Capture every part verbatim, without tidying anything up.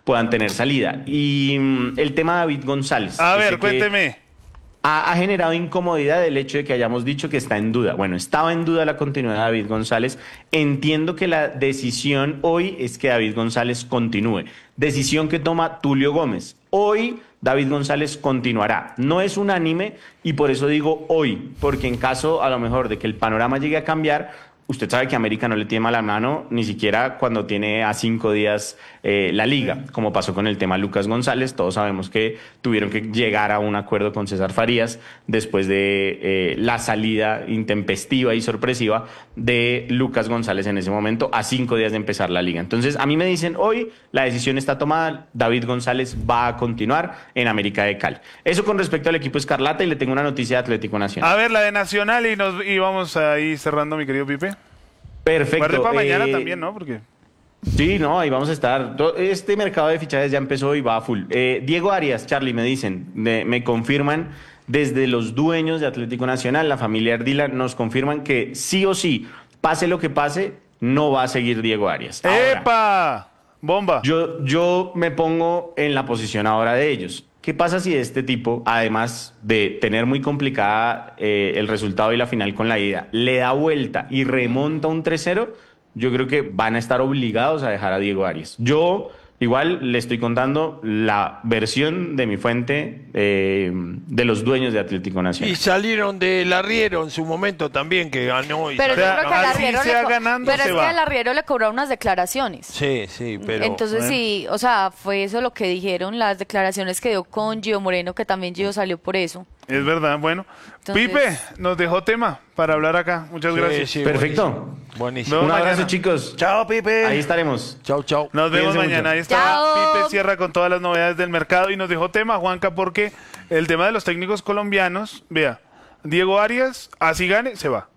puedan tener salida. Y mm, el tema de David González. A yo sé ver, que cuénteme. Ha, ha generado incomodidad el hecho de que hayamos dicho que está en duda. Bueno, estaba en duda la continuidad de David González. Entiendo que la decisión hoy es que David González continúe. Decisión que toma Tulio Gómez. Hoy David González continuará. No es unánime y por eso digo hoy, porque en caso a lo mejor de que el panorama llegue a cambiar, usted sabe que América no le tiene la mano ni siquiera cuando tiene a cinco días eh, la liga, como pasó con el tema Lucas González. Todos sabemos que tuvieron que llegar a un acuerdo con César Farías después de eh, la salida intempestiva y sorpresiva de Lucas González en ese momento, a cinco días de empezar la liga. Entonces, a mí me dicen hoy la decisión está tomada, David González va a continuar en América de Cali. Eso con respecto al equipo Escarlata, y le tengo una noticia de Atlético Nacional. A ver, la de Nacional y, nos, y vamos ahí cerrando, mi querido Pipe. Perfecto. Guarde para mañana eh, también, ¿no? Porque... Sí, no, ahí vamos a estar. Este mercado de fichajes ya empezó y va a full. Eh, Diego Arias, Charlie, me dicen, me, me confirman desde los dueños de Atlético Nacional, la familia Ardila, nos confirman que sí o sí, pase lo que pase, no va a seguir Diego Arias. Ahora, ¡epa! Bomba. yo, yo me pongo en la posición ahora de ellos. ¿Qué pasa si este tipo, además de tener muy complicada eh, el resultado y la final con la ida, le da vuelta y remonta un tres cero? Yo creo que van a estar obligados a dejar a Diego Arias. Yo igual le estoy contando la versión de mi fuente eh, de los dueños de Atlético Nacional. Y salieron del arriero en su momento también, que ganó. Y Pero yo sea, creo que al así arriero sea le co- ganando, pero se es va. que al arriero le cobraron unas declaraciones. Sí, sí, pero... Entonces bueno. sí, o sea, fue eso lo que dijeron, las declaraciones que dio con Gio Moreno, que también Gio salió por eso. Es verdad, bueno. Entonces- Pipe, nos dejó tema para hablar acá. Muchas Sí, gracias. sí, Perfecto. Buenísimo. No, Un abrazo, mañana. chicos. Chao, Pipe. Ahí estaremos. Chau, chau. Nos vemos Cuídense mañana. mucho. Ahí está Chao. Pipe cierra con todas las novedades del mercado y nos dejó tema, Juanca, porque el tema de los técnicos colombianos, vea, Diego Arias, así gane, se va.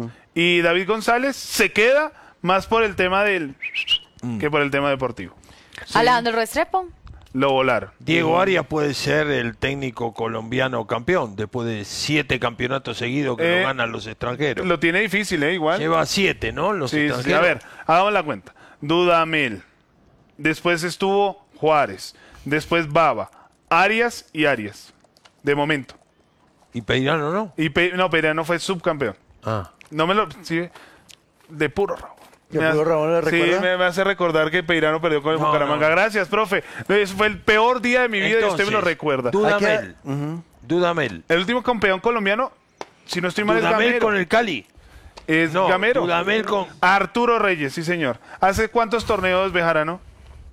Y David González se queda más por el tema del que por el tema deportivo. Alejandro Restrepo. Lo volaron. Diego Arias puede ser el técnico colombiano campeón, después de siete campeonatos seguidos que Eh, no ganan los extranjeros. Lo tiene difícil, ¿eh? Igual. Lleva siete, ¿no? Los Sí, sí, sí. extranjeros. A ver, hagamos la cuenta. Dudamel. Después estuvo Juárez. Después Baba. Arias y Arias. De momento. ¿Y Peirano no? Y Pe- no, Pereira fue subcampeón. Ah. No me lo... Sí, de puro rabo. ¿De Me puro hace- rabo le Sí, recuerda? me, me hace recordar que Peirano perdió con el No, Bucaramanga. no. Gracias, profe. Ese fue el peor día de mi vida y usted me lo recuerda. Dudamel. Hay que- Dudamel. El último campeón colombiano, si no estoy mal, es Dudamel Gamero. con el Cali. Es No, Gamero. Dudamel con... Arturo Reyes, sí, señor. ¿Hace cuántos torneos, Bejarano?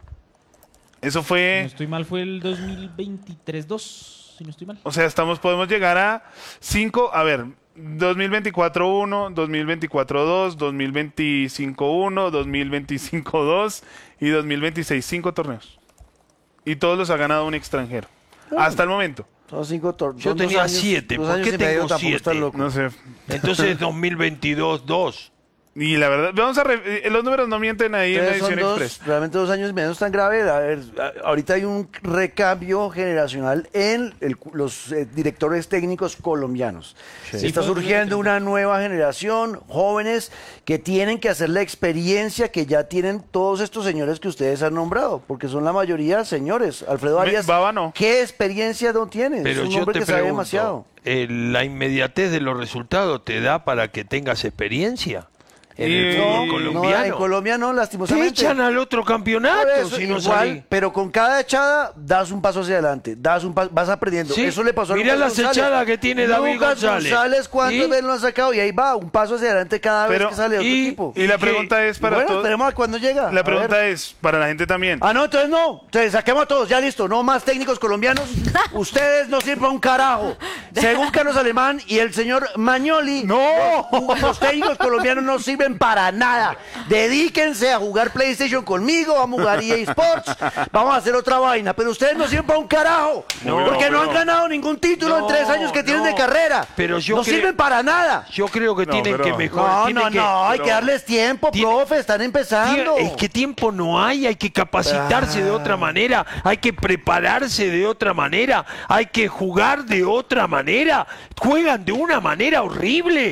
Eso Si no fue... estoy mal, fue el dos mil veintitrés dos, si no estoy mal. O sea, estamos, podemos llegar a cinco, a ver, dos mil veinticuatro uno, dos mil veinticuatro dos, dos mil veinticinco uno, dos mil veinticinco dos y dos mil veintiséis, cinco torneos. Y todos los ha ganado un extranjero. Hasta el momento. Son cinco torneos. Yo tenía siete, ¿por qué tengo siete? No sé. Entonces dos mil veintidós dos. Y la verdad, vamos a re- eh, los números no mienten ahí en la Entonces, son edición dos, express. realmente dos años menos tan grave. A ver, a- ahorita hay un recambio generacional en el- los eh, directores técnicos colombianos. Está fue- surgiendo una nueva generación, jóvenes que tienen que hacer la experiencia que ya tienen todos estos señores que ustedes han nombrado, porque son la mayoría señores. Alfredo Me- Arias, Baba no. ¿qué experiencia no tiene? Pero es un yo hombre te que sabe pregunto, demasiado. eh, ¿la inmediatez de los resultados te da para que tengas experiencia? En Y- el No, fútbol no, colombiano. en Colombia no, Te lastimosamente. echan al otro campeonato Por eso, si no igual, salís. pero con cada echada das un paso hacia adelante, das un pa- vas aprendiendo. Sí, Eso le pasó a mirá Lucas las González. echadas que tiene David Lucas González. ¿cuántas ¿Y? veces lo han sacado? Y ahí va, un paso hacia adelante cada Pero- vez que sale otro y- equipo. Y la ¿Y qué? pregunta es para bueno, todos. esperemos a cuándo llega. La A pregunta ver. es para la gente también. Ah, no, entonces no. Entonces saquemos a todos, ya listo. No más técnicos colombianos. Ustedes no sirven para un carajo. Según Carlos Alemán y el señor Magnoli. ¡No! Los, los técnicos colombianos no sirven para nada. Dedíquense a jugar PlayStation conmigo, vamos a jugar E A Sports, vamos a hacer otra vaina. Pero ustedes no sirven para un carajo. No, porque no, pero- han ganado ningún título en No, tres años que tienen no. de carrera. Pero yo no creo- sirven para nada. Yo creo que No, tienen pero- que mejorar. No, tienen no, que- no, hay pero- que darles tiempo, Tiene- profe, están empezando. Es que tiempo no hay, hay que capacitarse de otra manera, hay que prepararse de otra manera, hay que jugar de otra manera. Juegan de una manera horrible.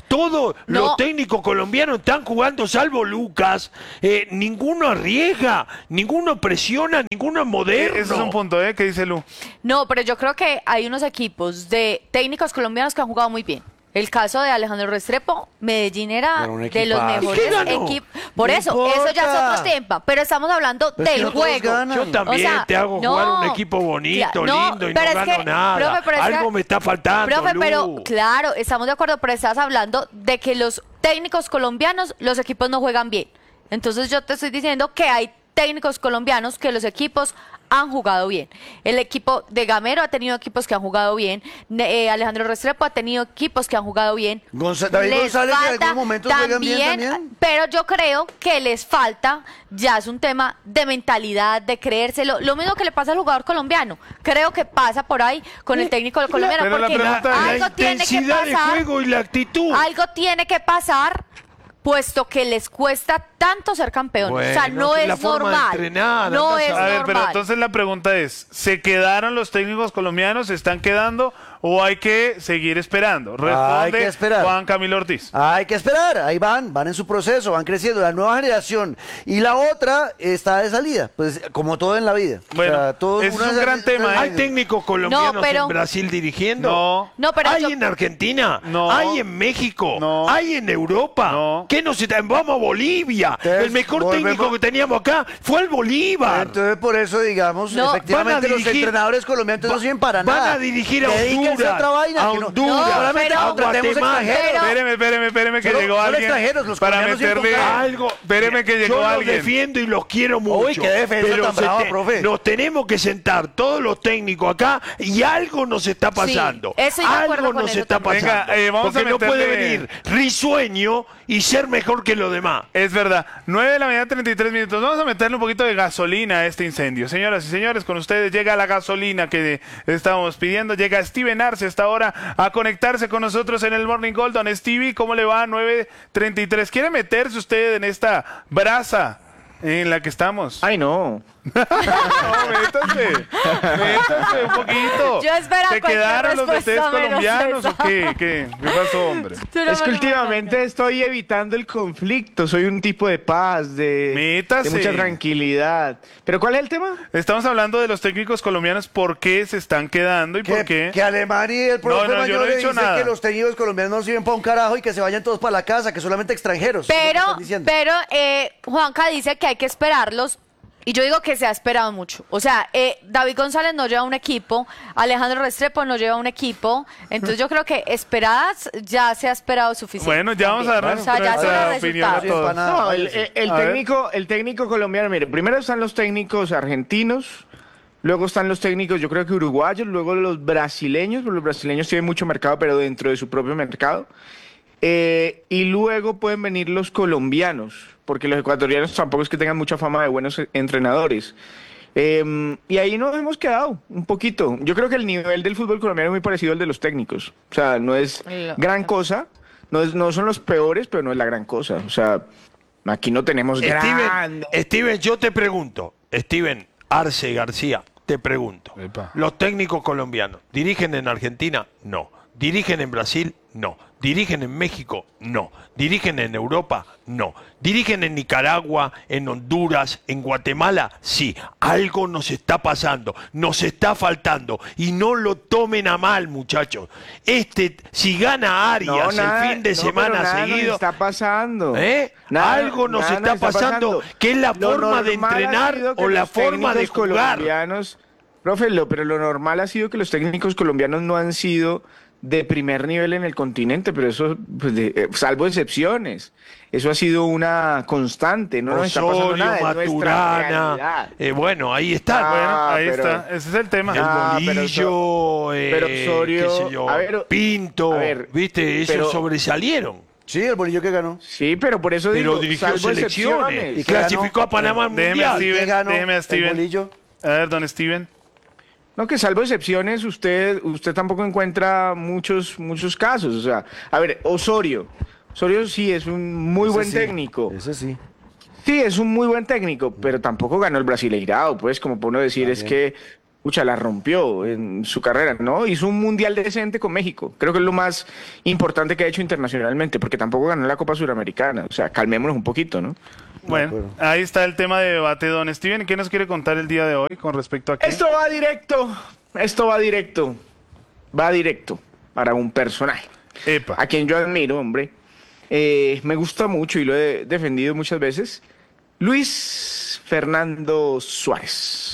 Todos No. los técnicos colombianos están jugando, salvo Lucas. Eh, ninguno arriesga, ninguno presiona, ninguno es moderno. Ese es un punto, ¿eh? ¿Qué dice Lu? No, pero yo creo que hay unos equipos de técnicos colombianos que han jugado muy bien. El caso de Alejandro Restrepo, Medellín era Pero un de los equipazo. mejores ¿Y qué ganó? equipos. Por No eso, eso ya importa. es otro tema. Pero estamos hablando Pero es que del no todos juego. ganan. Yo también O sea, te hago no, jugar un equipo bonito, cla- no, lindo y pero no es gano que, nada. profe, pero es que- Algo me está faltando, Profe, Lu. pero claro, estamos de acuerdo, pero estás hablando de que los técnicos colombianos, los equipos no juegan bien. Entonces yo te estoy diciendo que hay técnicos colombianos que los equipos han jugado bien. El equipo de Gamero ha tenido equipos que han jugado bien. Ne- eh, Alejandro Restrepo ha tenido equipos que han jugado bien. Gonza- David Les González en falta algunos momentos juegan bien también. Pero yo creo que les falta, ya es un tema de mentalidad, de creérselo. Lo mismo que le pasa al jugador colombiano. Creo que pasa por ahí con el técnico colombiano. pero la porque pregunta es- La algo tiene que intensidad de pasar. juego y la actitud. Algo tiene que pasar, puesto que les cuesta tanto ser campeón. o sea, Bueno, no es es la forma de normal. entrenar, no andás es a- A ver, normal. pero entonces la pregunta es, ¿se quedaron los técnicos colombianos? ¿Se están quedando o hay que seguir esperando? Responde Hay que esperar. Juan Camilo Ortiz. Hay que esperar, ahí van, van en su proceso, van creciendo, la nueva generación. Y la otra está de salida, pues como todo en la vida. Bueno, O sea, todo ese es una- un gran tema, ¿eh? ¿Hay técnicos colombianos No, pero- en Brasil dirigiendo? No. No, pero ¿Hay yo- en Argentina? No. ¿Hay en México? No. ¿Hay en Europa? No. ¿Qué nos está? Vamos a Bolivia. Entonces, el mejor volvemos- técnico que teníamos acá fue el Bolívar. Entonces, por eso, digamos, No, efectivamente, van a los dirigir- entrenadores colombianos no va- sirven para van nada. a dirigir a Dedíquense Honduras, a otra vaina. a que no- Honduras, no, solamente pero- contratemos Guatemala. extranjeros. Pero- Espéreme, espéreme, espéreme que Solo- llegó son alguien extranjeros, los para colombianos siempre meterle con- Algo. Espéreme que llegó Yo los alguien. defiendo y los quiero mucho. Uy, qué defensa pero tan se brava, te- profe. nos tenemos que sentar todos los técnicos acá y algo nos está pasando. estoy de acuerdo algo con nos eso está también. pasando. Venga, eh, vamos porque a no puede meterle- venir risueño y ser mejor que los demás. Es verdad. nueve de la mañana, treinta y tres minutos. Vamos a meterle un poquito de gasolina a este incendio. Señoras y señores, con ustedes llega la gasolina que estábamos pidiendo. Llega Steven Arce a esta hora a conectarse con nosotros en el Morning Gold. Don Stevie, ¿cómo le va? nueve treinta y tres. ¿Quiere meterse usted en esta brasa en la que estamos? Ay, no. No, métase. Métase un poquito. Yo esperaba ¿Se cualquier quedaron los de ustedes respuesta menos colombianos esa. o qué? ¿Qué? ¿Qué pasó, hombre? Tú no Es me que lo últimamente estoy evitando el conflicto. Soy un tipo de paz, de, Métase. de mucha tranquilidad. ¿Pero cuál es el tema? Estamos hablando de los técnicos colombianos, por qué se están quedando y por Que, qué. que Alemania y el profe No, no, yo Mayor no he le dicho dicen nada. que los técnicos colombianos no sirven para un carajo y que se vayan todos para la casa, que solamente extranjeros. es lo que Pero, están diciendo. pero eh, Juanca dice que hay que esperarlos. Y yo digo que se ha esperado mucho. O sea, eh, David González no lleva un equipo, Alejandro Restrepo no lleva un equipo. Entonces yo creo que esperadas ya se ha esperado suficiente. Bueno, ya vamos a dar también. O sea, ya nuestra son los opinión a resultados. todos. para nada, No, el, váyase. el- el A ver. técnico, el técnico colombiano, mire, primero están los técnicos argentinos, luego están los técnicos, yo creo que uruguayos, luego los brasileños, porque los brasileños tienen mucho mercado, pero dentro de su propio mercado. Eh, y luego pueden venir los colombianos, porque los ecuatorianos tampoco es que tengan mucha fama de buenos entrenadores. Eh, y ahí nos hemos quedado un poquito. Yo creo que el nivel del fútbol colombiano es muy parecido al de los técnicos. O sea, no es Lo- gran cosa, no, es, no son los peores, pero no es la gran cosa. O sea, aquí no tenemos Steven, gran... Steven, yo te pregunto, Steven Arce García, te pregunto. Epa. ¿Los técnicos colombianos dirigen en Argentina? No. ¿Dirigen en Brasil? No. ¿Dirigen en México? No. ¿Dirigen en Europa? No. ¿Dirigen en Nicaragua, en Honduras, en Guatemala? Sí. Algo nos está pasando, nos está faltando. Y no lo tomen a mal, muchachos. Este, si gana Arias nada- el fin de no, semana pero nada nos seguido... está pasando. ¿Eh? Nada- Algo nos nada está, pasando, que es la Lo forma de normal ha entrenar sido que o la los forma de técnicos jugar. colombianos- Profe, lo- pero lo normal ha sido que los técnicos colombianos no han sido de primer nivel en el continente, pero eso, pues, de- eh, salvo excepciones, eso ha sido una constante, no nos está pasando Osorio, nada, es nuestra Maturana. realidad. Eh, bueno, ahí están. Ah, Bueno, ahí pero- está. Ese es el tema. el Ah, pero Bolillo, eh, pero Osorio- qué sé yo, a ver, Pinto, a ver, ¿viste? Ellos pero- sobresalieron. Sí, el bolillo que ganó. Sí, pero por eso Pero digo, dirigió salvo selecciones excepciones. y clasificó a Panamá al Déjeme Mundial. Steven, ¿Qué ganó déjeme a el Steven. bolillo? A ver, don Steven. No, que salvo excepciones, usted, usted tampoco encuentra muchos, muchos casos. O sea, a ver, Osorio. Osorio sí es un muy Ese buen sí, técnico. Ese sí. Sí, es un muy buen técnico, pero tampoco ganó el Brasileirao, pues, como por uno decir, es que pucha, la rompió en su carrera, ¿no? Hizo un mundial decente con México. Creo que es lo más importante que ha hecho internacionalmente, porque tampoco ganó la Copa Suramericana. O sea, calmémonos un poquito, ¿no? Bueno, ahí está el tema de debate. Don Steven, ¿qué nos quiere contar el día de hoy con respecto a qué? Esto va directo, esto va directo, va directo para un personaje. Epa. A quien yo admiro, hombre. Eh, me gusta mucho y lo he defendido muchas veces. Luis Fernando Suárez.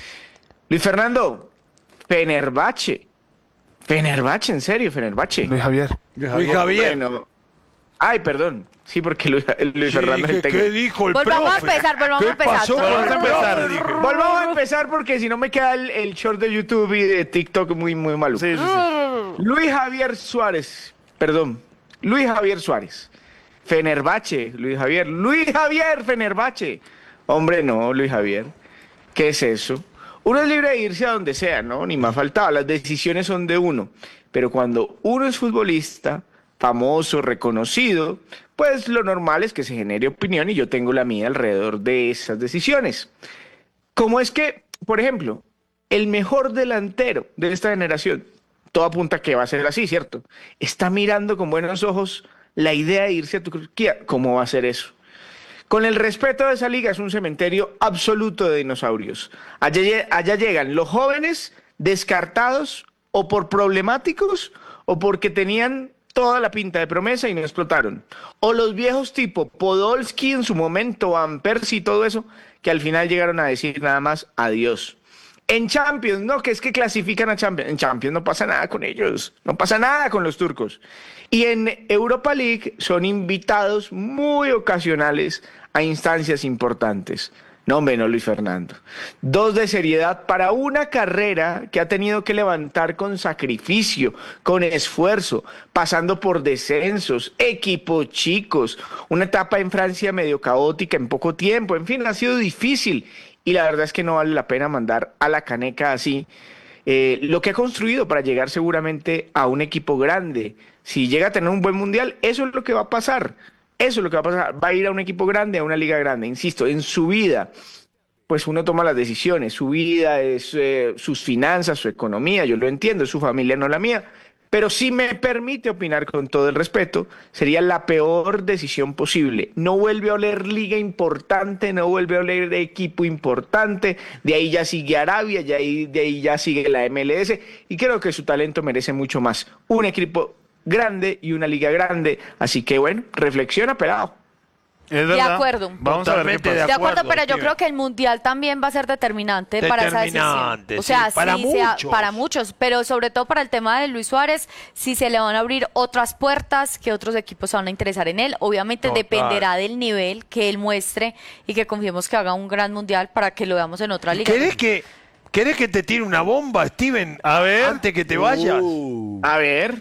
Luis Fernando, Fenerbahce. Fenerbahce, en serio, Fenerbahce. Luis Javier. Luis Javier. Bueno, ay, perdón. Sí, porque Luis, Luis Sí, Fernando es el ¿qué, técnico. ¿Qué dijo el Volvamos a profe? empezar, volvamos ¿Qué a empezar. pasó con Volvamos a el empezar. profe? Dije. Volvamos a empezar porque si no me queda el, el short de YouTube y de TikTok muy, muy malo. Sí, sí, sí. Luis Javier Suárez, perdón, Luis Javier Suárez. Fenerbahce, Luis Javier. Luis Javier Fenerbahce. Hombre, no, Luis Javier. ¿Qué es eso? Uno es libre de irse a donde sea, ¿no? Ni más faltaba, las decisiones son de uno. Pero cuando uno es futbolista, famoso, reconocido, pues lo normal es que se genere opinión y yo tengo la mía alrededor de esas decisiones. Como es que, por ejemplo, el mejor delantero de esta generación, todo apunta que va a ser así, ¿cierto? Está mirando con buenos ojos la idea de irse a Turquía. ¿Cómo va a ser eso? Con el respeto de esa liga, es un cementerio absoluto de dinosaurios. Allá, allá llegan los jóvenes descartados o por problemáticos o porque tenían toda la pinta de promesa y no explotaron. O los viejos tipo Podolski en su momento, Van Persie y todo eso, que al final llegaron a decir nada más adiós. En Champions, no, que es que clasifican a Champions. En Champions no pasa nada con ellos, no pasa nada con los turcos. Y en Europa League son invitados muy ocasionales a instancias importantes. No, menos Luis Fernando. Dos de seriedad para una carrera que ha tenido que levantar con sacrificio, con esfuerzo, pasando por descensos, equipos chicos, una etapa en Francia medio caótica en poco tiempo, en fin, ha sido difícil. Y la verdad es que no vale la pena mandar a la caneca así eh, lo que ha construido para llegar seguramente a un equipo grande. Si llega a tener un buen mundial, eso es lo que va a pasar. Eso es lo que va a pasar. Va a ir a un equipo grande, a una liga grande. Insisto, en su vida, pues uno toma las decisiones. Su vida es eh, sus finanzas, su economía. Yo lo entiendo, es su familia, no la mía. Pero si me permite opinar con todo el respeto, sería la peor decisión posible. No vuelve a oler liga importante, no vuelve a oler equipo importante. De ahí ya sigue Arabia, de ahí, de ahí ya sigue la M L S. Y creo que su talento merece mucho más. Un equipo grande y una liga grande. Así que bueno, reflexiona, pelado. Es De verdad. acuerdo. Vamos a ver qué Totalmente pasa. de De acuerdo, acuerdo, pero yo Steven. creo que el mundial también va a ser determinante, para esa decisión. Determinante, O sea, sí, para sí sea- muchos. para muchos, pero sobre todo para el tema de Luis Suárez, si se le van a abrir otras puertas, que otros equipos se van a interesar en él. Obviamente Total. dependerá del nivel que él muestre y que confiemos que haga un gran mundial para que lo veamos en otra liga. ¿Querés que, ¿Querés que te tire una bomba, Steven? A ver. Antes que te vayas. Uh, A ver.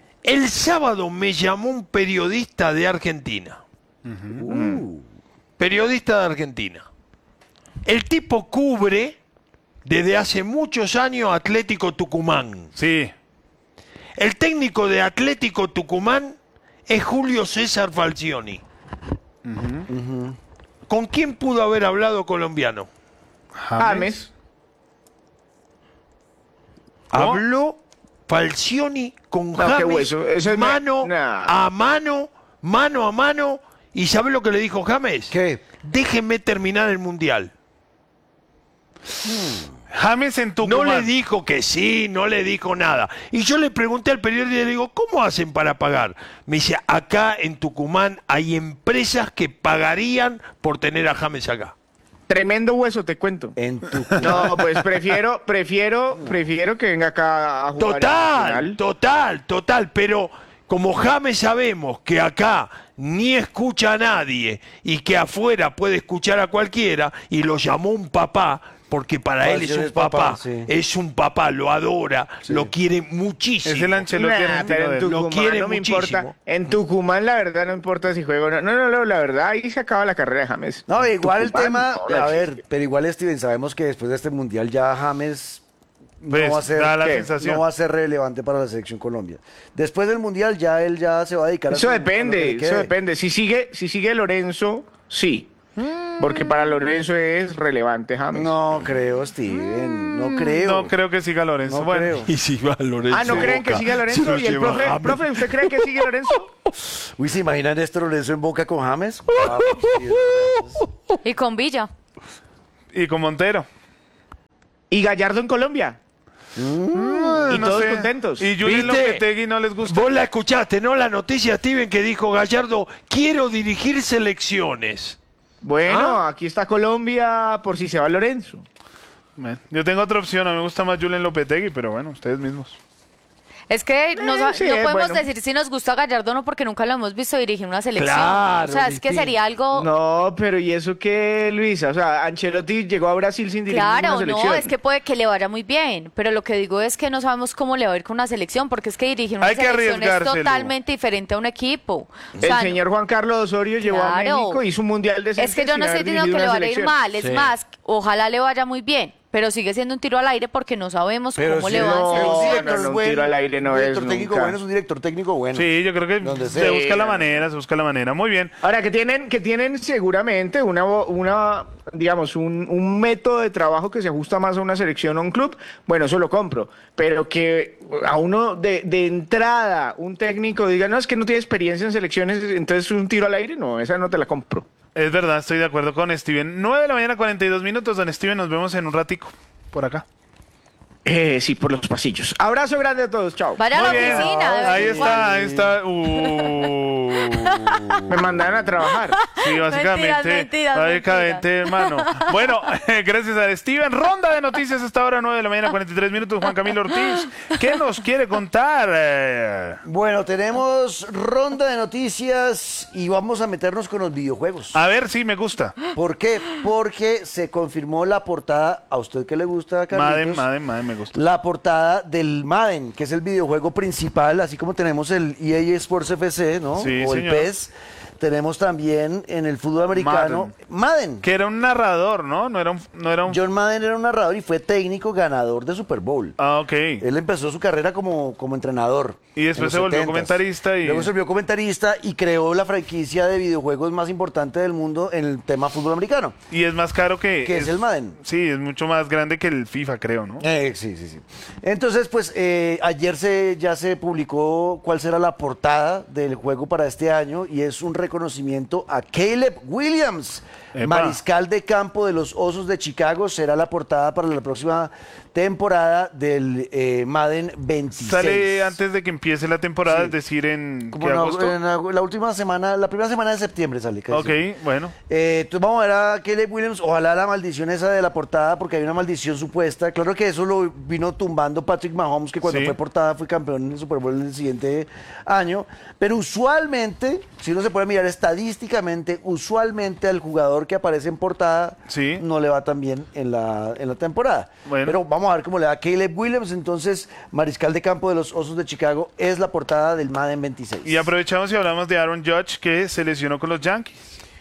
El sábado me llamó un periodista de Argentina. uh. Periodista de Argentina. El tipo cubre desde hace muchos años Atlético Tucumán. Sí. El técnico de Atlético Tucumán es Julio César Falcioni. ¿Con quién pudo haber hablado colombiano? James. ¿Cómo? Habló Falcioni con No, qué James hueso. Eso es me- mano Nah. a mano, mano a mano. ¿Y sabe lo que le dijo James? ¿Qué? Déjenme terminar el mundial. James en Tucumán. No le dijo que sí, no le dijo nada. Y yo le pregunté al periodista y le digo, ¿cómo hacen para pagar? Me dice, acá en Tucumán hay empresas que pagarían por tener a James acá. Tremendo hueso, te cuento. En tu... No, pues prefiero, prefiero, prefiero que venga acá a jugar. Total, en Nacional. total, total, pero como James sabemos que acá ni escucha a nadie y que afuera puede escuchar a cualquiera y lo llamó un papá, porque para él es Falcioni un es papá, papá, sí. es un papá, lo adora, lo quiere muchísimo. Es el Ancelotti Nah, argentino pero en de él. Lo Tucumán quiere no me muchísimo. importa. En Tucumán la verdad no importa si juego o no. No, no, no, la verdad ahí se acaba la carrera de James. No, igual el Tucumán, tema, no, la a existe. ver, pero igual Steven, sabemos que después de este mundial ya James Pues, no va a ser, da la ¿qué? sensación. no va a ser relevante para la selección Colombia. Después del mundial ya él ya se va a dedicar a Eso su- a lo que depende, le eso quede. depende. Si sigue, si sigue Lorenzo, sí. Porque para Lorenzo es relevante James. No creo, Steven. No creo. No creo que siga Lorenzo. No bueno, creo. Y si va Lorenzo. Ah, ¿no creen que Boca, siga se Lorenzo? lo ¿Y el lleva profe, James. profe, usted cree que sigue Lorenzo? Uy, ¿se imagina Néstor Lorenzo en Boca con James? Wow, sí, Y con Villa. y con Montero. ¿Y Gallardo en Colombia? Ah, Y no todos sé. contentos. Y Julen ¿Viste? Lopetegui no les gusta. Vos la escuchaste, ¿no? La noticia, Steven, que dijo Gallardo, quiero dirigir selecciones. Bueno, ¿Ah? aquí está Colombia por si se va Lorenzo. Bueno, yo tengo otra opción. A mí me gusta más Julen Lopetegui, pero bueno, ustedes mismos. Es que no, Eh, sa- sí, no es podemos bueno. decir si nos gusta Gallardo o no, porque nunca lo hemos visto dirigir una selección. Claro, o sea, es que Liti. sería algo... No, pero ¿y eso qué, Luisa? O sea, Ancelotti llegó a Brasil sin dirigir una Claro, selección. no, es que puede que le vaya muy bien, pero lo que digo es que no sabemos cómo le va a ir con una selección, porque es que dirigir una Hay que selección es arriesgárselo. totalmente diferente a un equipo. O El sea, señor Juan Carlos Osorio llevó a Claro. México, hizo un mundial de es que yo no estoy diciendo que le vaya a ir mal, es Sí. más, ojalá le vaya muy bien, pero sigue siendo un tiro al aire porque no sabemos Pero cómo si le va no, en es un selección. no, director no, un bueno, tiro al aire no un es director técnico nunca. bueno es un director técnico bueno. Sí, yo creo que Donde se sea. busca la Sí, manera, se busca la manera. Muy bien. Ahora, que tienen, que tienen seguramente una, una digamos, un, un método de trabajo que se ajusta más a una selección o a un club, bueno, eso lo compro. Pero que a uno de, de entrada, un técnico diga, no, es que no tiene experiencia en selecciones, entonces un tiro al aire, no, esa no te la compro. Es verdad, estoy de acuerdo con Steven. nueve de la mañana, cuarenta y dos minutos. Don Steven, nos vemos en un ratico. Por acá. Eh, sí, por los pasillos. Abrazo grande a todos, chao. Vaya a la Muy bien. oficina. de vez Ahí en está, cuando. ahí está. Uh. Me mandaron a trabajar. Sí, básicamente. Mentiras, mentiras, básicamente, hermano. Bueno, gracias a Steven. Ronda de noticias hasta ahora, nueve de la mañana, cuarenta y tres minutos. Juan Camilo Ortiz, ¿qué nos quiere contar? Eh, Bueno, tenemos ronda de noticias y vamos a meternos con los videojuegos. A ver, sí, me gusta. ¿Por qué? Porque se confirmó la portada, a usted que le gusta, Carlitos, Madden, Madden, Madden, me gusta. la portada del Madden, que es el videojuego principal, así como tenemos el E A Sports F C, ¿no? Sí, o el señor. P E S. Tenemos también en el fútbol americano Madden. Que era un narrador, ¿no? No era un... No era un... John Madden era un narrador y fue técnico ganador de Super Bowl. Ah, ok. Él empezó su carrera como, como entrenador. Y después en los se volvió setentas. comentarista y- Luego se volvió comentarista y creó la franquicia de videojuegos más importante del mundo en el tema fútbol americano. Y es más caro que... Que es el Madden. Sí, es mucho más grande que el FIFA, creo, ¿no? Eh, sí, sí, sí. Entonces, pues eh, ayer se, ya se publicó cuál será la portada del juego para este año y es un reconocimiento a Caleb Williams, Epa. mariscal de campo de los Osos de Chicago. Será la portada para la próxima temporada del eh, Madden veintiséis. Sale antes de que empiece la temporada, Sí. es decir, en Como ¿qué, en, agosto? en la última semana, la primera semana de septiembre sale. casi. Ok, bueno. Eh, entonces vamos a ver a Caleb Williams, ojalá la maldición esa de la portada, porque hay una maldición supuesta. Claro que eso lo vino tumbando Patrick Mahomes, que cuando Sí. fue portada fue campeón en el Super Bowl el siguiente año. Pero usualmente, si uno se puede mirar estadísticamente, usualmente al jugador que aparece en portada Sí. no le va tan bien en la, en la temporada. Bueno. Pero vamos a ver cómo le va a Caleb Williams. Entonces, mariscal de campo de los Osos de Chicago es la portada del Madden veintiséis. Y aprovechamos y hablamos de Aaron Judge, que se lesionó con los Yankees.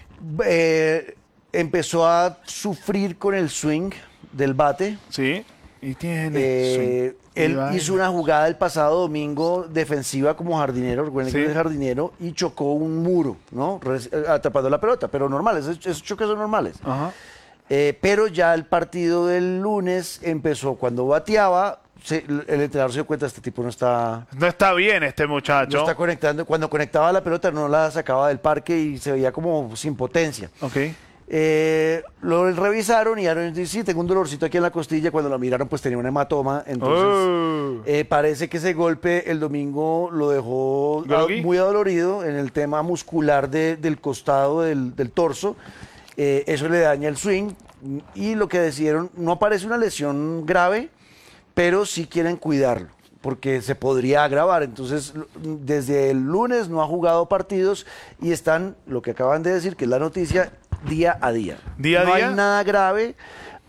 Eh, empezó a sufrir con el swing del bate. Sí. Y tiene... Eh, swing. Y él va- hizo una jugada el pasado domingo defensiva como jardinero, recuerden Sí. que es jardinero, y chocó un muro, ¿no? Res- eh, atrapando la pelota, pero normales, esos, esos choques son normales. Ajá. Eh, pero ya el partido del lunes empezó, cuando bateaba, se- el entrenador se dio cuenta, este tipo no está, No está bien este muchacho. no está conectando. Cuando conectaba la pelota no la sacaba del parque y se veía como sin potencia. Ok. Eh, lo revisaron y Aaron dice, sí, tengo un dolorcito aquí en la costilla. Cuando lo miraron, pues tenía un hematoma. Entonces, Oh. eh, parece que ese golpe el domingo lo dejó ¿Groggy? a- muy adolorido en el tema muscular de- del costado del, del torso. Eh, eso le daña el swing. Y lo que decidieron, no parece una lesión grave, pero sí quieren cuidarlo, porque se podría agravar. Entonces, l- desde el lunes no ha jugado partidos y están, lo que acaban de decir, que es la noticia, día a día. ¿Día a no día? hay nada grave,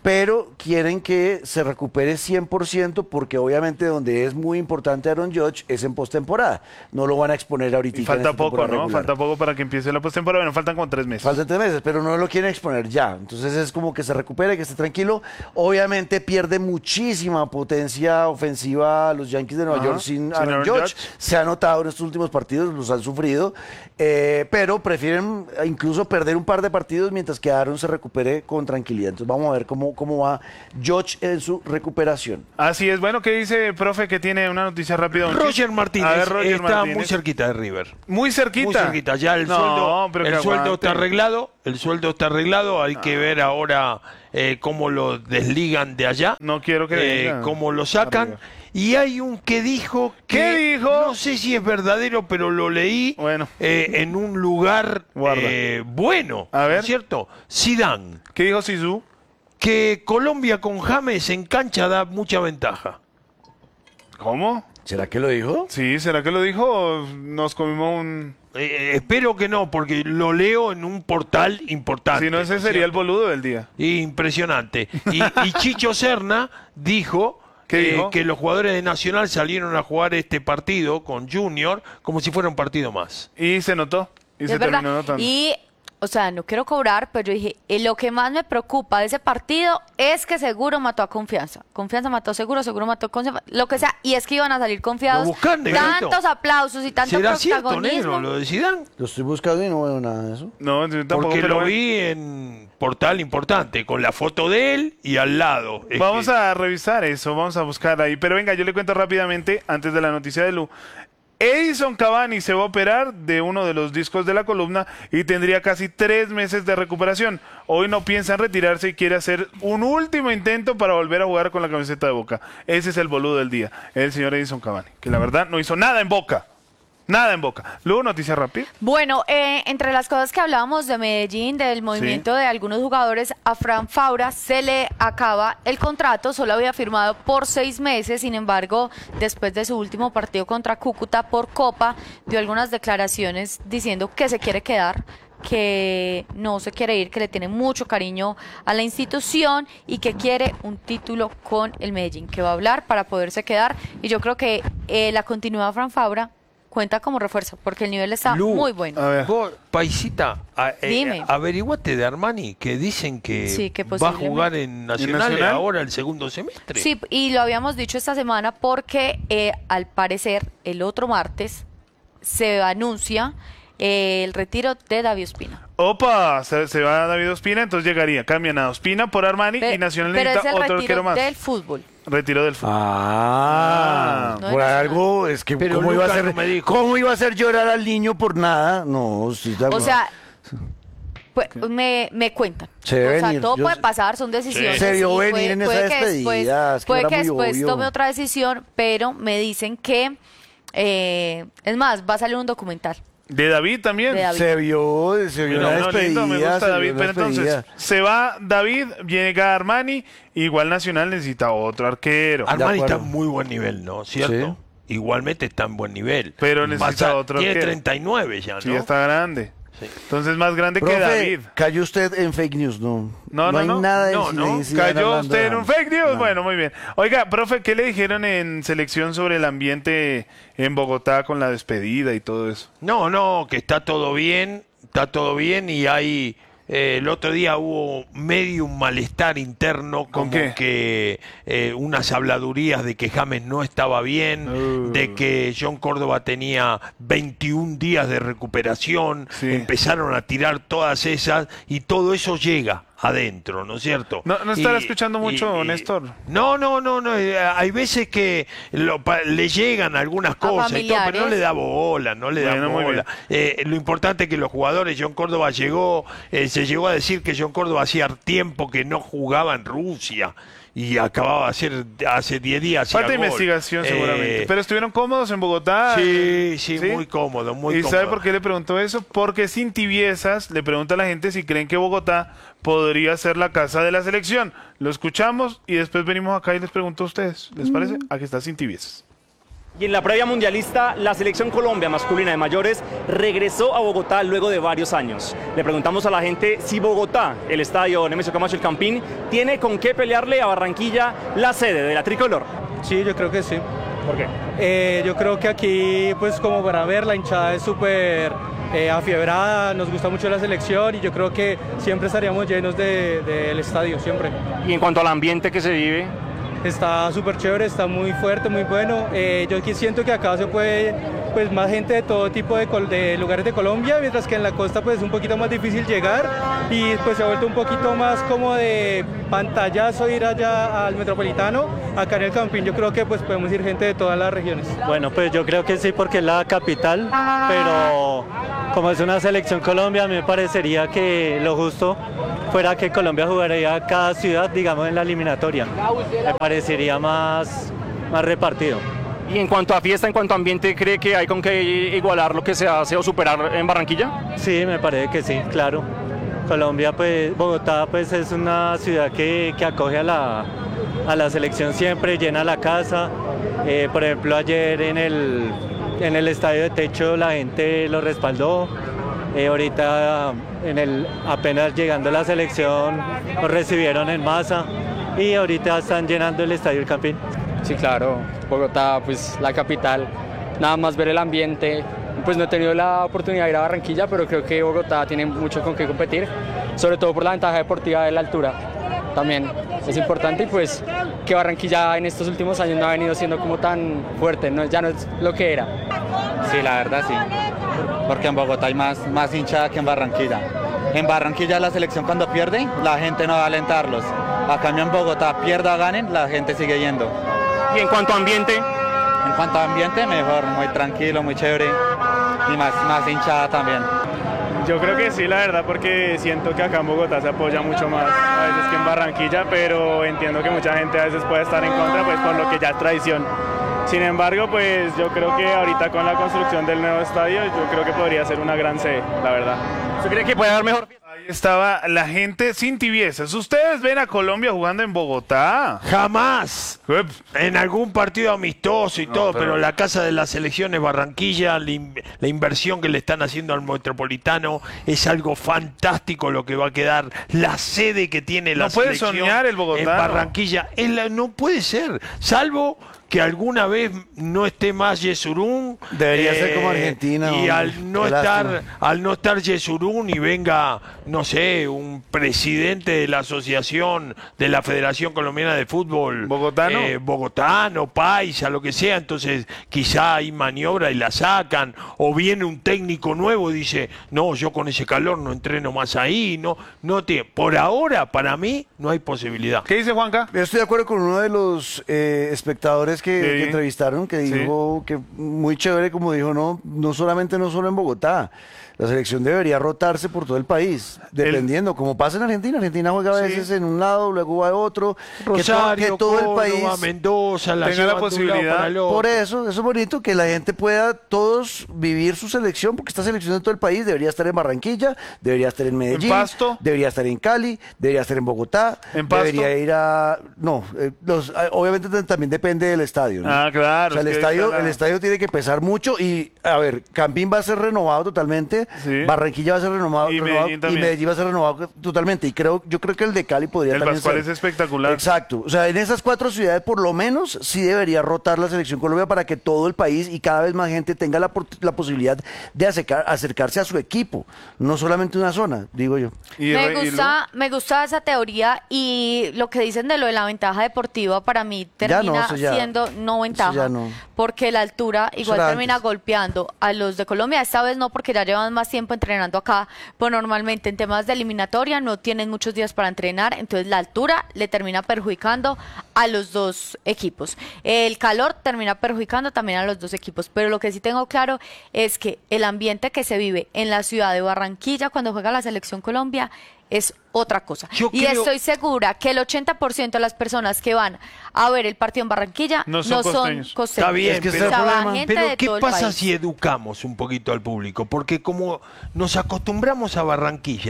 pero quieren que se recupere cien por ciento porque obviamente donde es muy importante Aaron Judge es en postemporada. No lo van a exponer ahorita. Y falta en esta poco, temporada ¿no? regular. Falta poco para que empiece la postemporada. Bueno, faltan como tres meses. Faltan tres meses, pero no lo quieren exponer ya. Entonces es como que se recupere, que esté tranquilo. Obviamente pierde muchísima potencia ofensiva los Yankees de Nueva Ajá, York sin sin Aaron Aaron Judge. Judge. Se ha notado en estos últimos partidos, los han sufrido. Eh, pero prefieren incluso perder un par de partidos mientras que Aaron se recupere con tranquilidad. Entonces vamos a ver cómo, cómo va Judge en su recuperación. Así es. Bueno, ¿qué dice, profe, que tiene una noticia rápida? don Roger Chico? Martínez A ver, Roger está Martínez. muy cerquita de River. Muy cerquita. Muy cerquita. Ya el No, sueldo, pero el que sueldo aguante. está arreglado. El sueldo está arreglado. Hay que ver ahora eh, cómo lo desligan de allá. No quiero que eh, venga. cómo lo sacan. Arriba. Y hay un que dijo que ¿Qué dijo? no sé si es verdadero, pero lo leí Bueno. eh, en un lugar Guarda. eh, bueno, A ver. ¿no es cierto? Zidane, ¿Qué dijo Sisu? que Colombia con James en cancha da mucha ventaja. ¿Cómo? ¿Será que lo dijo? Sí, ¿será que lo dijo o nos comimos un...? Eh, espero que no, porque lo leo en un portal importante. Si no, ese ¿no es sería el cierto? boludo del día. Impresionante. Y, y Chicho Serna dijo, ¿Qué eh, dijo? que los jugadores de Nacional salieron a jugar este partido con Junior como si fuera un partido más. Y se notó. Y Es se verdad. terminó notando. Y, o sea, no quiero cobrar, pero yo dije, eh, lo que más me preocupa de ese partido es que Seguro mató a Confianza. Confianza mató a Seguro, Seguro mató a Confianza, lo que sea. Y es que iban a salir confiados. Lo buscan, Negrito. Tantos aplausos y tanto ¿Será cierto, protagonismo. negro, lo de Zidane? Lo estoy buscando y no veo nada de eso. No, yo tampoco, Porque pero lo bueno. vi en portal importante, con la foto de él y al lado. Es Vamos que- a revisar eso, vamos a buscar ahí. Pero venga, yo le cuento rápidamente, antes de la noticia de Lu. Edison Cavani se va a operar de uno de los discos de la columna y tendría casi tres meses de recuperación. Hoy no piensa en retirarse y quiere hacer un último intento para volver a jugar con la camiseta de Boca. Ese es el boludo del día, el señor Edison Cavani, que la verdad no hizo nada en Boca. Nada en Boca. Luego, noticia rápida. Bueno, eh, entre las cosas que hablábamos de Medellín, del movimiento de algunos jugadores, a Fran Fabra se le acaba el contrato, solo había firmado por seis meses, sin embargo, después de su último partido contra Cúcuta por Copa, dio algunas declaraciones diciendo que se quiere quedar, que no se quiere ir, que le tiene mucho cariño a la institución y que quiere un título con el Medellín, que va a hablar para poderse quedar, y yo creo que eh, la continuidad de Fran Fabra cuenta como refuerzo, porque el nivel está Lu, muy bueno. A ver. Vos, Paisita, a- eh, Dime. averiguate de Armani, que dicen que, Sí, que va a posiblemente. jugar en Nacional, Nacional? ahora el segundo semestre. Sí, y lo habíamos dicho esta semana porque eh, al parecer el otro martes se anuncia eh, el retiro de David Ospina. Opa, se, se va David Ospina, entonces llegaría. Cambian a Ospina por Armani Pe- y Nacional pero es necesita el otro arquero retiro más. del fútbol. Retiro del fútbol. Ah, No, por no, no. algo, es que Pero ¿cómo iba, a Lucas hacer, no me dijo. ¿cómo iba a hacer llorar al niño por nada? No, sí, está- O sea, pues, me, me cuentan. Se o debe sea, venir. todo Yo puede sé- pasar, son decisiones. Se vio y venir puede- en puede esa que después- despedida, es que Puede era que muy después obvio. tome otra decisión, pero me dicen que, eh, es más, va a salir un documental De David también. de David. Se vio, se vio Mira, una no, despedida. lindo, me gusta se vio David, una pero entonces despedida. se va David, llega Armani, igual Nacional necesita otro arquero. Armani De está acuerdo. en muy buen nivel, ¿no? ¿Cierto? Igualmente está en buen nivel. Pero necesita Pasa- otro Tiene arquero. treinta y nueve ya, ¿no? Sí, ya está grande. Sí. Entonces más grande que Profe, David. cayó usted en fake news, no. No, no, hay no. nada de No, Zinedine no. Zidane ¿Cayó hablando usted de en un James. fake news? No. Bueno, muy bien. Oiga, profe, ¿qué le dijeron en selección sobre el ambiente en Bogotá con la despedida y todo eso? No, no, que está todo bien, está todo bien y hay... eh, el otro día hubo medio un malestar interno, como qué? que eh, unas habladurías de que James no estaba bien, Uh. de que John Córdoba tenía veintiún días de recuperación, Sí. empezaron a tirar todas esas y todo eso llega adentro, ¿no es cierto? No- no estará Y- escuchando mucho, Néstor. No, no, no, no, eh, hay veces que lo pa- le llegan algunas cosas y todo, pero no familiares. le da bola, no le da Bueno, muy bola. Eh, lo importante es que los jugadores, John Córdoba llegó, eh, se llegó a decir que John Córdoba hacía tiempo que no jugaba en Rusia y acababa de hacer hace diez días. hacía Falta gol. investigación Eh, seguramente. Pero estuvieron cómodos en Bogotá. sí, sí, muy cómodo, muy ¿Y cómodo. sabe por qué le preguntó eso? Porque sin tibiezas le pregunta a la gente si creen que Bogotá podría ser la casa de la selección. Lo escuchamos y después venimos acá y les pregunto a ustedes. ¿Les parece? Aquí está sin tibiezas. Y en la previa mundialista, la selección Colombia masculina de mayores regresó a Bogotá luego de varios años. Le preguntamos a la gente si Bogotá, el estadio Nemesio Camacho El Campín, tiene con qué pelearle a Barranquilla, la sede de la tricolor. Sí, yo creo que sí. ¿Por qué? Eh, yo creo que aquí, pues como para ver, la hinchada es súper eh, afiebrada, nos gusta mucho la selección y yo creo que siempre estaríamos llenos del de, del estadio, siempre. Y en cuanto al ambiente que se vive, está súper chévere, está muy fuerte, muy bueno. Eh, yo aquí siento que acá se puede, pues más gente de todo tipo de, de lugares de Colombia, mientras que en la costa pues es un poquito más difícil llegar y pues se ha vuelto un poquito más como de pantallazo ir allá al Metropolitano. Acá en el Campín yo creo que pues podemos ir gente de todas las regiones. Bueno, pues yo creo que sí porque es la capital, pero como es una selección Colombia, a mí me parecería que lo justo fuera que Colombia jugaría cada ciudad, digamos, en la eliminatoria. Me parecería más, más repartido. Y en cuanto a fiesta, en cuanto a ambiente, ¿cree que hay con qué igualar lo que se hace o superar en Barranquilla? Sí, me parece que sí, claro. Colombia, pues, Bogotá, pues es una ciudad que, que acoge a la, a la selección siempre, llena la casa. Eh, por ejemplo, ayer en el, en el estadio de techo la gente lo respaldó. Eh, ahorita en el, apenas llegando a la selección nos recibieron en masa y ahorita están llenando el estadio El Campín. Sí, claro, Bogotá, pues la capital, nada más ver el ambiente, pues no he tenido la oportunidad de ir a Barranquilla, pero creo que Bogotá tiene mucho con qué competir, sobre todo por la ventaja deportiva de la altura, también es importante y pues que Barranquilla en estos últimos años no ha venido siendo como tan fuerte, no, ya no es lo que era. Sí, la verdad sí, porque en Bogotá hay más, más hinchada que en Barranquilla. En Barranquilla la selección cuando pierde, la gente no va a alentarlos. A cambio en Bogotá, pierda o ganen, la gente sigue yendo. ¿Y en cuanto a ambiente? En cuanto a ambiente, mejor, muy tranquilo, muy chévere y más, más hinchada también. Yo creo que sí, la verdad, porque siento que acá en Bogotá se apoya mucho más a veces que en Barranquilla, pero entiendo que mucha gente a veces puede estar en contra, pues por lo que ya es tradición. Sin embargo, pues yo creo que ahorita con la construcción del nuevo estadio, yo creo que podría ser una gran sede, la verdad. ¿Usted cree que puede haber mejor? Ahí estaba la gente sin tibiezas. ¿Ustedes ven a Colombia jugando en Bogotá? Jamás. En algún partido amistoso y No, todo, pero- pero... la casa de las selecciones Barranquilla, la, in- la inversión que le están haciendo al Metropolitano es algo fantástico lo que va a quedar. La sede que tiene la No puede selección soñar el en bogotano. Barranquilla. Es la- no puede ser, salvo que alguna vez no esté más Yesurún. Debería ser como Argentina, Y hombre. al no Qué estar, lástima. al no estar Yesurún y venga, no sé, un presidente de la asociación de la Federación Colombiana de Fútbol. ¿Bogotano? eh, bogotano, paisa, lo que sea. Entonces quizá hay maniobra y la sacan. O viene un técnico nuevo y dice, no, yo con ese calor no entreno más ahí. No, no tiene. Por ahora, para mí, no hay posibilidad. ¿Qué dice Juanca? Yo estoy de acuerdo con uno de los eh, espectadores que, Sí. que entrevistaron, que Sí. dijo que muy chévere, como dijo, no, no solamente no solo en Bogotá, la selección debería rotarse por todo el país, dependiendo, como pasa en Argentina. Argentina juega a Sí. veces en un lado, luego va a otro, que to- Rosario, que todo el Córdoba, país Mendoza, la tenga la llevan de un lado posibilidad. para el otro. Por eso, eso es bonito, que la gente pueda todos vivir su selección, porque esta selección de todo el país debería estar en Barranquilla, debería estar en Medellín, Pasto? debería estar en Cali, debería estar en Bogotá, ¿En Pasto? debería ir a... No, eh, los, eh, obviamente t- también depende del estadio, ¿no? Ah, claro. O sea, el es que estadio, está la- el estadio tiene que pesar mucho y, a ver, Campín va a ser renovado totalmente, Sí. Barranquilla va a ser renovado, Y renovado, Medellín también. y Medellín va a ser renovado totalmente. Y creo, yo creo que el de Cali podría El también Pascual ser. es espectacular. Exacto. O sea, en esas cuatro ciudades por lo menos sí debería rotar la selección Colombia para que todo el país y cada vez más gente tenga la, por- la posibilidad de acercar- acercarse a su equipo, no solamente una zona, digo yo. Y Me re- y gusta, me gusta esa teoría y lo que dicen de lo de la ventaja deportiva para mí Ya no, termina eso ya- siendo no eso ventaja, ya no. porque la altura igual era termina antes. golpeando a los de Colombia, esta vez no porque ya llevan más tiempo entrenando acá, pues normalmente en temas de eliminatoria no tienen muchos días para entrenar, entonces la altura le termina perjudicando a los dos equipos. El calor termina perjudicando también a los dos equipos, pero lo que sí tengo claro es que el ambiente que se vive en la ciudad de Barranquilla cuando juega la selección Colombia es otra cosa. Yo y creo- estoy segura que el ochenta por ciento de las personas que van a ver el partido en Barranquilla No no son son, costeños. costeños. Está bien, Es que ese pero, es el O sea, van problema. gente pero de ¿qué todo el pasa país. si educamos un poquito al público? Porque como nos acostumbramos a Barranquilla,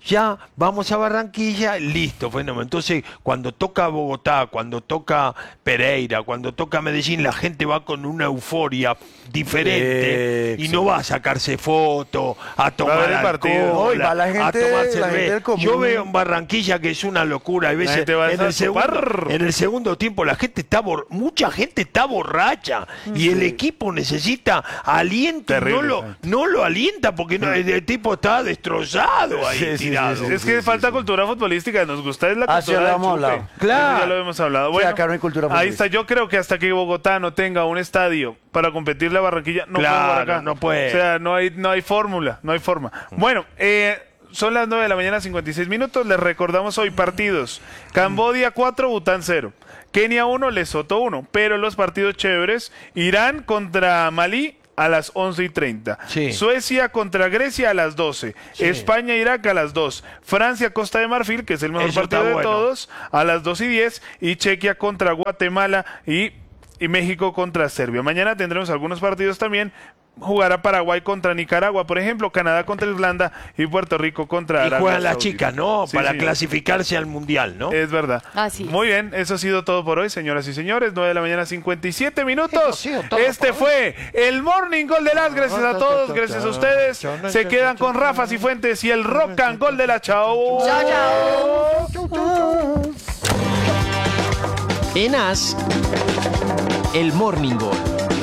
ya vamos a Barranquilla, listo, fenómeno. Entonces, cuando toca Bogotá, cuando toca Pereira, cuando toca Medellín, la gente va con una euforia diferente Eh, y no va a sacarse foto, a tomar ver el partido. alcohol, Hoy va la a gente- tomar la gente cerveza. del común. Yo veo en Barranquilla que es una locura. Hay veces gente va a en, el segundo, chupar. en el segundo tiempo la gente está bor- mucha gente está borracha y el equipo necesita aliento. y Terrible, no lo sí. no lo alienta porque no, el, el tipo está destrozado ahí Sí, sí, sí, tirado. sí, sí. Es que falta cultura futbolística, nos gusta es la Ah, sí, cultura ya lo del hemos chupe. hablado. Claro. Eso ya lo hemos hablado. Sí, Bueno, acá no hay cultura ahí futbolística. está, yo creo que hasta que Bogotá no tenga un estadio para competirle a Barranquilla, no Claro, puede jugar acá. no puede. O sea, no hay, no hay fórmula, no hay forma. Bueno, eh, son las nueve de la mañana, cincuenta y seis minutos. Les recordamos hoy partidos. Cambodia cuatro, Bután cero. Kenia uno, Lesoto uno. Pero los partidos chéveres, Irán contra Malí a las once y treinta. Sí. Suecia contra Grecia a las doce. Sí. España, Irak a las dos. Francia, Costa de Marfil, que es el mejor Eso partido está de bueno. todos, a las dos y diez. Y Chequia contra Guatemala y, y México contra Serbia. Mañana tendremos algunos partidos también. Jugará Paraguay contra Nicaragua, por ejemplo, Canadá contra Irlanda y Puerto Rico contra Y Arabia juegan las Saudita. chicas, ¿no? Sí, Para sí. clasificarse al mundial, ¿no? Es verdad. Así es. Muy bien, eso ha sido todo por hoy, señoras y señores. nueve de la mañana, cincuenta y siete minutos. Este fue el Morning Gol de las. Gracias a todos, gracias a ustedes. Se quedan con Rafa Cifuentes y el Rock and Gol de la. Chao. Chao, chao. En As, el Morning Gol.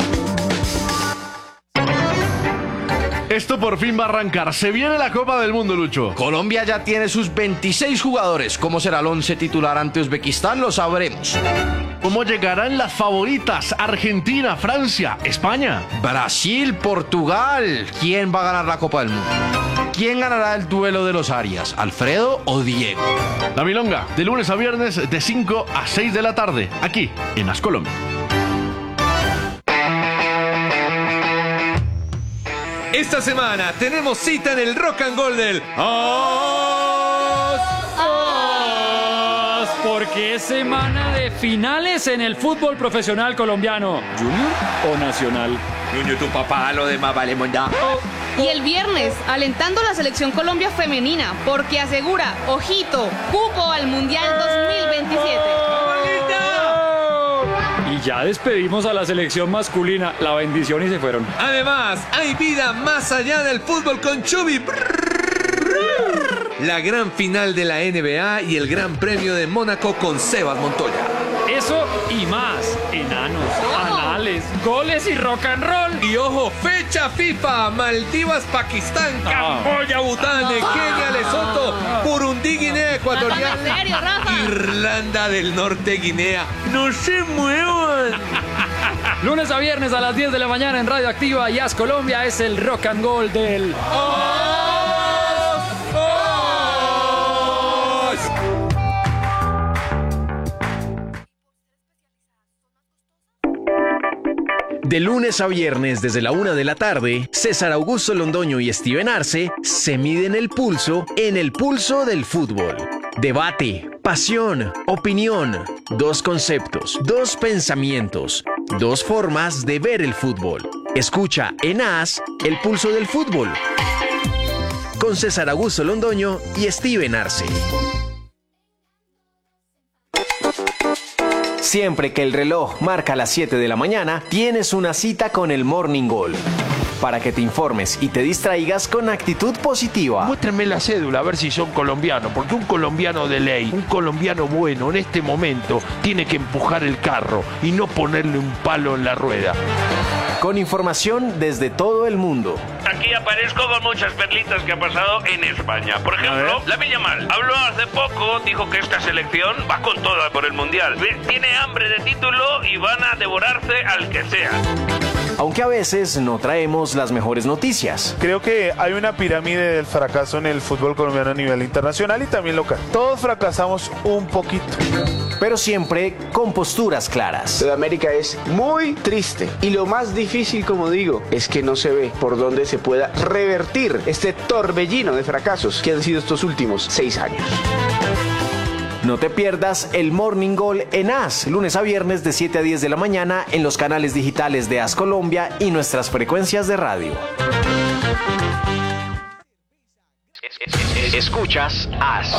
Esto por fin va a arrancar. Se viene la Copa del Mundo, Lucho. Colombia ya tiene sus veintiséis jugadores. ¿Cómo será el once titular ante Uzbekistán? Lo sabremos. ¿Cómo llegarán las favoritas? Argentina, Francia, España. Brasil, Portugal. ¿Quién va a ganar la Copa del Mundo? ¿Quién ganará el duelo de los Arias? ¿Alfredo o Diego? La Milonga, de lunes a viernes, de cinco a seis de la tarde, aquí en As Colombia. Esta semana tenemos cita en el Rock and Roll del As, As, porque es semana de finales en el fútbol profesional colombiano. ¿Junior o nacional? Junior, tu papá, lo demás vale mondá. Y el viernes, alentando a la selección Colombia femenina, porque asegura, ojito, cupo al Mundial dos mil veintisiete. Y ya despedimos a la selección masculina, la bendición y se fueron. Además, hay vida más allá del fútbol con Chubi. La gran final de la N B A y el Gran Premio de Mónaco con Sebas Montoya. Eso y más, enanos, anales, goles y rock and roll. Y ojo, fecha FIFA, Maldivas, Pakistán, Camboya, Bután, Kenia, Lesoto, Burundi, Guinea Ecuatorial, ¿En serio, Rafa? Irlanda del Norte, Guinea. ¡No se muevan! Lunes a viernes a las diez de la mañana en Radio Activa y As Colombia es el rock and roll del... De lunes a viernes desde la una de la tarde, César Augusto Londoño y Steven Arce se miden el pulso en el pulso del fútbol. Debate, pasión, opinión, dos conceptos, dos pensamientos, dos formas de ver el fútbol. Escucha en As el pulso del fútbol con César Augusto Londoño y Steven Arce. Siempre que el reloj marca las siete de la mañana, tienes una cita con el Morning Gol. Para que te informes y te distraigas con actitud positiva. Muéstrenme la cédula a ver si son colombianos, porque un colombiano de ley, un colombiano bueno en este momento tiene que empujar el carro y no ponerle un palo en la rueda. Con información desde todo el mundo. Aquí aparezco con muchas perlitas que ha pasado en España. Por ejemplo, la Yamal habló hace poco, dijo que esta selección va con toda por el Mundial. Tiene hambre de título y van a devorarse al que sea. Aunque a veces no traemos las mejores noticias. Creo que hay una pirámide del fracaso en el fútbol colombiano a nivel internacional y también local. Todos fracasamos un poquito. Pero siempre con posturas claras. Sudamérica es muy triste y lo más difícil, como digo, es que no se ve por dónde se pueda revertir este torbellino de fracasos que han sido estos últimos seis años. No te pierdas el Morning Gol en As, lunes a viernes de siete a diez de la mañana en los canales digitales de As Colombia y nuestras frecuencias de radio. Escuchas As.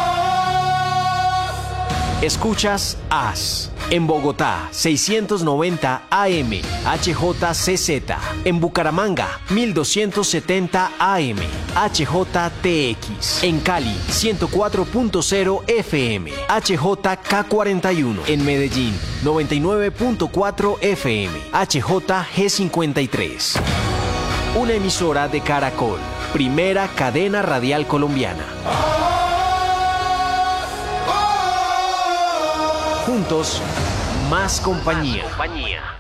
Escuchas As. En Bogotá, seiscientos noventa A M, H J C Z. En Bucaramanga, mil doscientos setenta A M, H J T X. En Cali, ciento cuatro punto cero F M, H J K cuarenta y uno. En Medellín, noventa y nueve punto cuatro F M, H J G cincuenta y tres. Una emisora de Caracol, primera cadena radial colombiana. Juntos, más compañía.